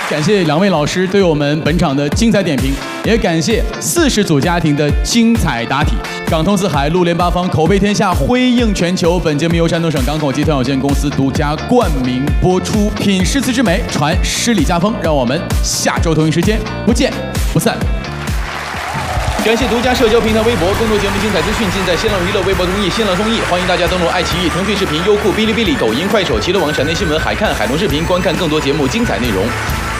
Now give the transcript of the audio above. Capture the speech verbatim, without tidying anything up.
感谢两位老师对我们本场的精彩点评，也感谢四十组家庭的精彩答题。港通四海，陆联八方，口碑天下，辉映全球。本节目由山东省港口集团有限公司独家冠名播出，品诗词之美，传诗礼家风。让我们下周同一时间不见不散。感谢独家社交平台微博，更多节目精彩资讯尽在新浪娱乐、微博综艺、新浪综艺。欢迎大家登录爱奇艺、腾讯视频、优酷、哔哩哔哩、抖音、快手、齐乐网、闪电新闻、海看、海龙视频，观看更多节目精彩内容。